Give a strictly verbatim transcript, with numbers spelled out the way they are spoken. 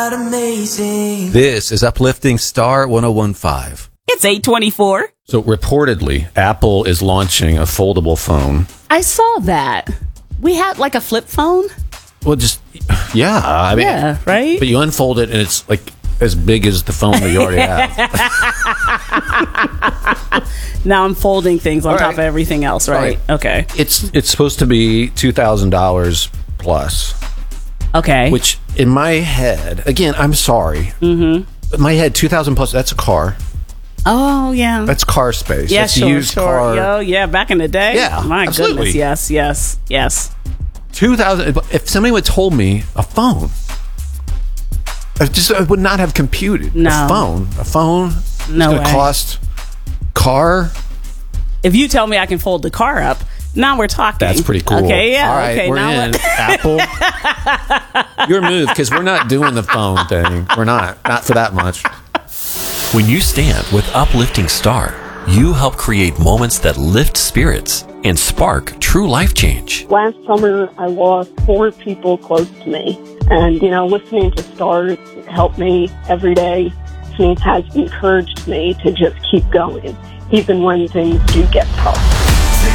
Amazing. This is Uplifting Star one oh one point five. It's eight twenty-four. So reportedly, Apple is launching a foldable phone. I saw that. We had like a flip phone. Well, just, yeah. I mean, Yeah, right? But you unfold it and it's like as big as the phone that you already have. Now I'm folding things on All top right. of everything else, right? Right. Okay. It's it's supposed to be two thousand dollars plus, Okay. which in my head, again, I'm sorry. Mm-hmm. In my head, two thousand dollars plus, that's a car. Oh, yeah. That's car space. Yeah, that's sure, used sure. car. Yo, yeah, back in the day. Yeah, My absolutely. goodness. Yes, yes, yes. two thousand dollars. If somebody would have told me a phone, I just I would not have computed. No. A phone. A phone. No It's going to way. cost car. If you tell me I can fold the car up, now we're talking. That's pretty cool. Okay, yeah. All right, okay, we're now in. what- Apple, your move, because we're not doing the phone thing. We're not. Not for that much. When you stand with Uplifting Star, you help create moments that lift spirits and spark true life change. Last summer, I lost four people close to me. And, you know, listening to Stars helped me every day. It has encouraged me to just keep going, even when things do get tough.